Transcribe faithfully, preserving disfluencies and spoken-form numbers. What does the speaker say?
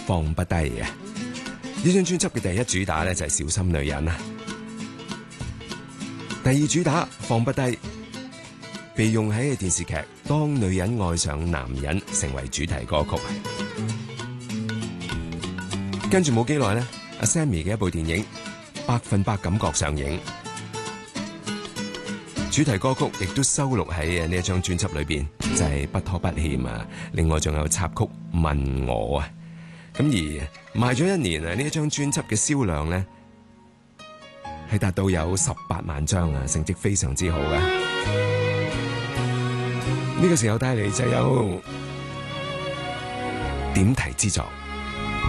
放不低嘅。呢張專輯嘅第一主打咧就係小心女人啊，第二主打放不低，被用喺電視劇《當女人愛上男人》成為主題歌曲。跟住冇幾耐咧，阿 Sammy 嘅一部電影《百分百感覺》上映，主題歌曲亦都收錄喺呢一張專輯裏邊，就係、是、不拖不欠啊。另外仲有插曲問我啊。咁而賣咗一年啊，呢一張專輯嘅銷量咧係達到有十八萬張啊，成績非常之好嘅。呢、這個時候帶嚟就有點題之作。